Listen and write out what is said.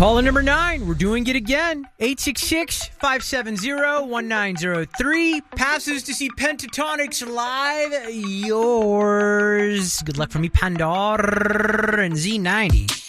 Caller number 9, we're doing it again. 866-570-1903. Passes to see Pentatonix live. Yours. Good luck from me, Pandor and Z90.